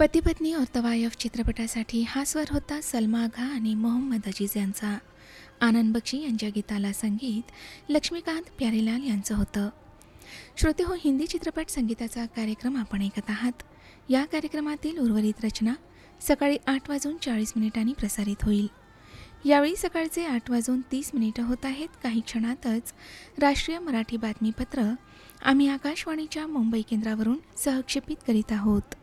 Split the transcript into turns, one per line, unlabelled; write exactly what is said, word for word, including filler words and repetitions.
पती पत्नी और तवायफ चित्रपटासाठी हा स्वर होता सलमा आघा आणि मोहम्मद अजीज यांचा. आनंद बक्षी यांच्या गीताला संगीत लक्ष्मीकांत प्यारेलाल यांचं होतं. श्रोते हो, हिंदी चित्रपट संगीताचा कार्यक्रम आपण ऐकत आहात. या कार्यक्रमातील उर्वरित रचना सकाळी आठ वाजून चाळीस मिनिटांनी प्रसारित होईल. यावेळी सकाळचे आठ वाजून तीस मिनिटं होत आहेत. काही क्षणातच राष्ट्रीय मराठी बातमीपत्र आम्ही आकाशवाणीच्या मुंबई केंद्रावरून सहक्षेपित करीत आहोत.